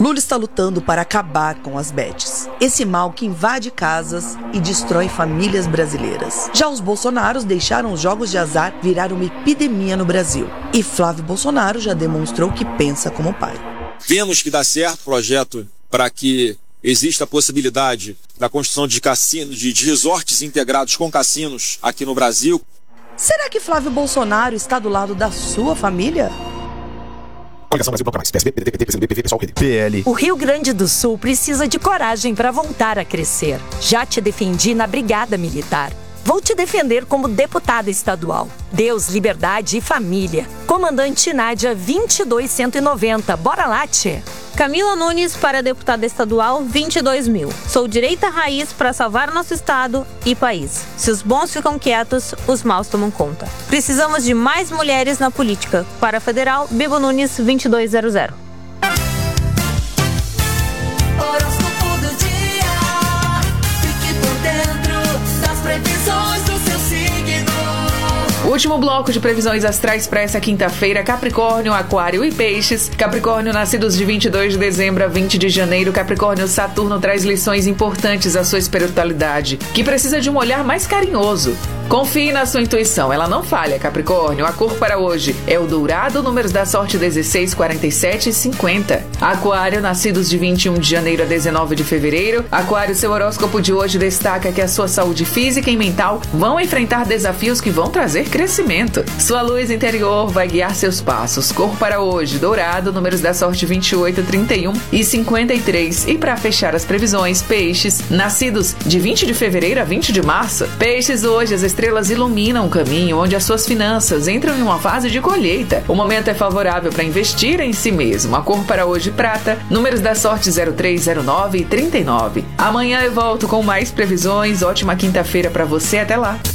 Lula está lutando para acabar com as bets, esse mal que invade casas e destrói famílias brasileiras. Já os bolsonaros deixaram os jogos de azar virar uma epidemia no Brasil. E Flávio Bolsonaro já demonstrou que pensa como pai. Vemos que dá certo o projeto para que exista a possibilidade da construção de cassinos, de resorts integrados com cassinos aqui no Brasil. Será que Flávio Bolsonaro está do lado da sua família? PL. O Rio Grande do Sul precisa de coragem para voltar a crescer. Já te defendi na Brigada Militar. Vou te defender como deputada estadual. Deus, liberdade e família. Comandante Nádia 22190. Bora lá, tchê. Camila Nunes para deputada estadual 22.000. Sou direita raiz para salvar nosso estado e país. Se os bons ficam quietos, os maus tomam conta. Precisamos de mais mulheres na política. Para a federal, Bibo Nunes 2200. Horóscopo do dia. Fique por dentro das previsões do seu signo. Último bloco de previsões astrais para essa quinta-feira: Capricórnio, Aquário e Peixes. Capricórnio, nascidos de 22 de dezembro a 20 de janeiro. Capricórnio, Saturno traz lições importantes à sua espiritualidade, que precisa de um olhar mais carinhoso. Confie na sua intuição, ela não falha, Capricórnio. A cor para hoje é o dourado, números da sorte 16, 47 e 50. Aquário, nascidos de 21 de janeiro a 19 de fevereiro. Aquário, seu horóscopo de hoje destaca que a sua saúde física e mental vão enfrentar desafios que vão trazer crescimento. Sua luz interior vai guiar seus passos. Cor para hoje, dourado, números da sorte 28, 31 e 53. E para fechar as previsões, Peixes, nascidos de 20 de fevereiro a 20 de março. Peixes, hoje as estrelas iluminam um caminho onde as suas finanças entram em uma fase de colheita. O momento é favorável para investir em si mesmo. A cor para hoje, prata, números da sorte 03, 09 e 39. Amanhã eu volto com mais previsões. Ótima quinta-feira para você. Até lá.